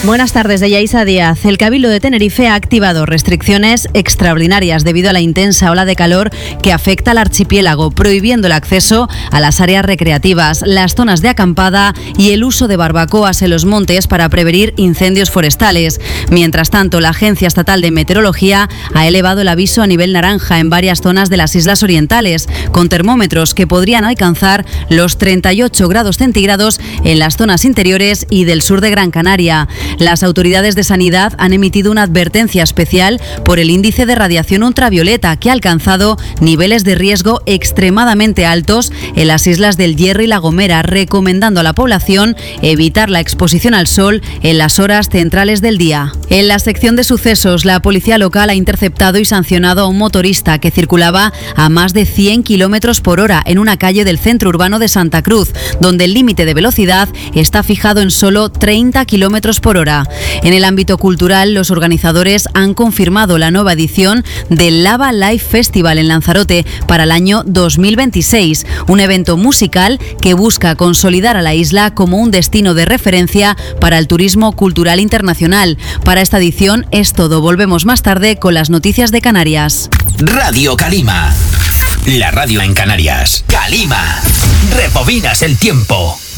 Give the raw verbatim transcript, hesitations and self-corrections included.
Buenas tardes, de Yaisa Díaz. El Cabildo de Tenerife ha activado restricciones extraordinarias debido a la intensa ola de calor que afecta al archipiélago, prohibiendo el acceso a las áreas recreativas, las zonas de acampada y el uso de barbacoas en los montes para prevenir incendios forestales. Mientras tanto, la Agencia Estatal de Meteorología ha elevado el aviso a nivel naranja en varias zonas de las Islas Orientales, con termómetros que podrían alcanzar los treinta y ocho grados centígrados en las zonas interiores y del sur de Gran Canaria. Las autoridades de sanidad han emitido una advertencia especial por el índice de radiación ultravioleta que ha alcanzado niveles de riesgo extremadamente altos en las islas del Hierro y La Gomera, recomendando a la población evitar la exposición al sol en las horas centrales del día. En la sección de sucesos, la policía local ha interceptado y sancionado a un motorista que circulaba a más de cien kilómetros por hora en una calle del centro urbano de Santa Cruz, donde el límite de velocidad está fijado en solo treinta kilómetros por hora. En el ámbito cultural, los organizadores han confirmado la nueva edición del Lava Live Festival en Lanzarote para el año dos mil veintiséis, un evento musical que busca consolidar a la isla como un destino de referencia para el turismo cultural internacional. Para esta edición es todo. Volvemos más tarde con las noticias de Canarias. Radio Calima, la radio en Canarias. Calima, rebobinas el tiempo.